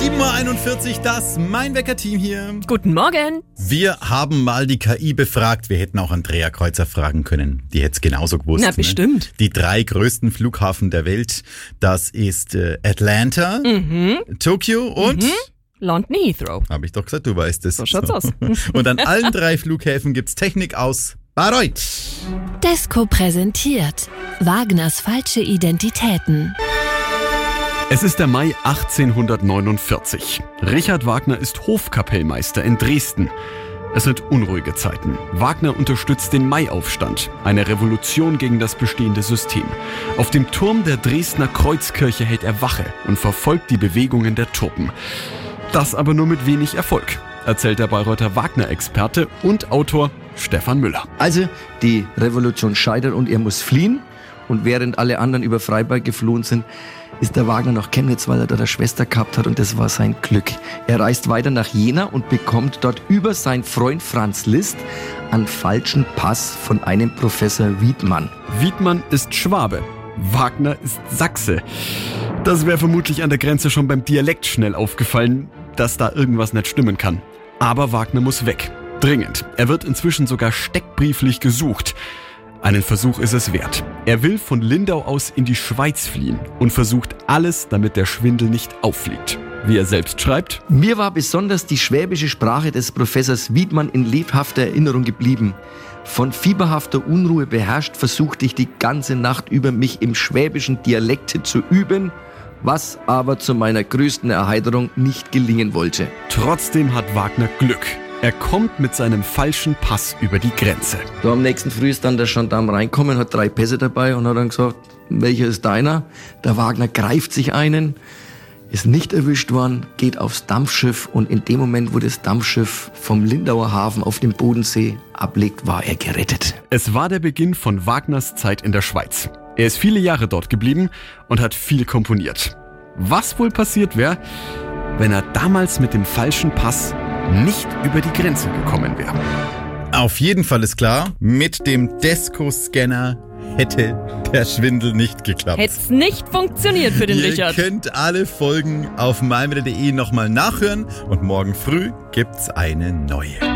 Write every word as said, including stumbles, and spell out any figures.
sieben Uhr einundvierzig, das Mein-Wecker-Team hier. Guten Morgen. Wir haben mal die K I befragt. Wir hätten auch Andrea Kreuzer fragen können. Die hätte es genauso gewusst. Na, bestimmt. Ne? Die drei größten Flughafen der Welt, das ist äh, Atlanta, Mhm. Tokio und... Mhm. London Heathrow. Habe ich doch gesagt, du weißt es. So schaut's aus. Und an allen drei Flughäfen gibt's Technik aus Bayreuth. Desco präsentiert Wagners falsche Identitäten. Es ist der Mai achtzehnhundertneunundvierzig. Richard Wagner ist Hofkapellmeister in Dresden. Es sind unruhige Zeiten. Wagner unterstützt den Maiaufstand, eine Revolution gegen das bestehende System. Auf dem Turm der Dresdner Kreuzkirche hält er Wache und verfolgt die Bewegungen der Truppen. Das aber nur mit wenig Erfolg, erzählt der Bayreuther Wagner-Experte und Autor Stefan Müller. Also, die Revolution scheitert und er muss fliehen. Und während alle anderen über Freiburg geflohen sind, ist der Wagner nach Chemnitz, weil er dort eine Schwester gehabt hat, und das war sein Glück. Er reist weiter nach Jena und bekommt dort über seinen Freund Franz Liszt einen falschen Pass von einem Professor Wiedmann. Wiedmann ist Schwabe, Wagner ist Sachse. Das wäre vermutlich an der Grenze schon beim Dialekt schnell aufgefallen, dass da irgendwas nicht stimmen kann. Aber Wagner muss weg. Dringend. Er wird inzwischen sogar steckbrieflich gesucht. Einen Versuch ist es wert. Er will von Lindau aus in die Schweiz fliehen und versucht alles, damit der Schwindel nicht auffliegt. Wie er selbst schreibt: Mir war besonders die schwäbische Sprache des Professors Wiedmann in lebhafter Erinnerung geblieben. Von fieberhafter Unruhe beherrscht, versuchte ich die ganze Nacht über mich im schwäbischen Dialekte zu üben, was aber zu meiner größten Erheiterung nicht gelingen wollte. Trotzdem hat Wagner Glück. Er kommt mit seinem falschen Pass über die Grenze. So, am nächsten Früh ist dann der Gendarm reinkommen, hat drei Pässe dabei und hat dann gesagt, welcher ist deiner? Der Wagner greift sich einen, ist nicht erwischt worden, geht aufs Dampfschiff, und in dem Moment, wo das Dampfschiff vom Lindauer Hafen auf dem Bodensee ablegt, war er gerettet. Es war der Beginn von Wagners Zeit in der Schweiz. Er ist viele Jahre dort geblieben und hat viel komponiert. Was wohl passiert wäre, wenn er damals mit dem falschen Pass nicht über die Grenze gekommen wäre? Auf jeden Fall ist klar, mit dem Desco-Scanner hätte der Schwindel nicht geklappt. Hätt's nicht funktioniert für den Ihr Richard. könnt alle Folgen auf meinwetter punkt de nochmal nachhören und morgen früh gibt's eine neue.